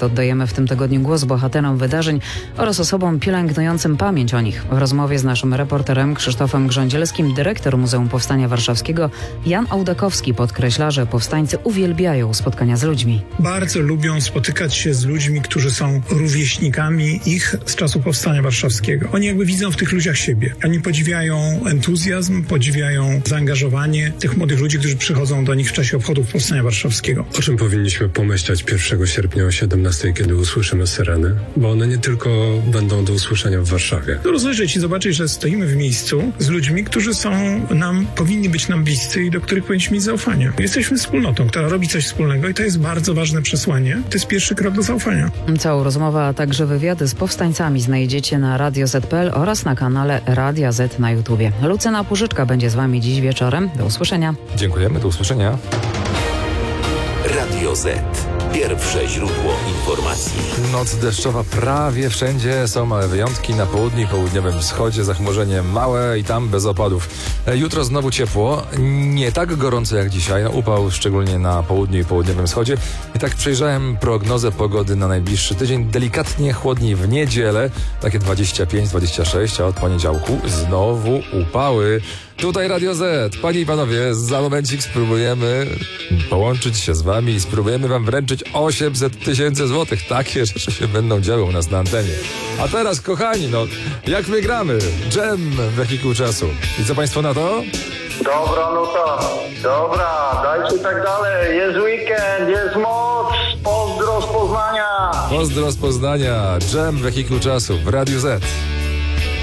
oddajemy w tym tygodniu głos bohaterom wydarzeń oraz osobom pielęgnującym pamięć o nich. W rozmowie z naszym reporterem Krzysztofem Grządzielskim dyrektor Muzeum Powstania Warszawskiego Jan Ołdakowski podkreśla, że powstańcy uwielbiają spotkania z ludźmi. Bardzo lubią spotykać się z ludźmi, którzy są rówieśnikami ich z czasu Powstania Warszawskiego. Oni jakby widzą w tych ludziach siebie. Oni podziwiają entuzjazm, podziwiają zaangażowanie tych młodych ludzi, którzy przychodzą do nich w czasie obchodów Powstania Warszawskiego. O czym powinniśmy pomyśleć 1 sierpnia o 17, kiedy usłyszymy syreny? Bo one nie tylko będą do usłyszenia w Warszawie. Rozejrzeć i zobaczyć, że stoimy w miejscu z ludźmi, którzy powinni być nam bliscy i do których powinniśmy mieć zaufanie. Jesteśmy wspólnotą, która robi coś wspólnego i to jest bardzo ważne przesłanie. To jest pierwszy krok do zaufania. Całą rozmowę, a także wywiady z powstańcami znajdziecie na Radio Z.pl oraz na kanale Radia Z na YouTubie. Lucyna Pużyczka będzie z wami dziś wieczorem. Do usłyszenia. Dziękujemy, do usłyszenia. Radio Z. Pierwsze źródło informacji. Noc deszczowa prawie wszędzie, są małe wyjątki. Na południu i południowym wschodzie zachmurzenie małe i tam bez opadów. Jutro znowu ciepło, nie tak gorąco jak dzisiaj. Upał szczególnie na południu i południowym wschodzie. I tak przejrzałem prognozę pogody na najbliższy tydzień. Delikatnie chłodniej w niedzielę, takie 25-26, a od poniedziałku znowu upały. Tutaj Radio Z. Panie i panowie, za momencik spróbujemy połączyć się z wami i spróbujemy wam wręczyć 800 000 złotych. Takie rzeczy się będą działy u nas na antenie. A teraz, kochani, jak my gramy? Dżem, wehikuł czasu. I co państwo na to? Dobra, dobra, dajcie tak dalej. Jest weekend, jest moc. Pozdro z Poznania. Pozdro z Poznania. Dżem, wehikuł czasu w Radiu Z.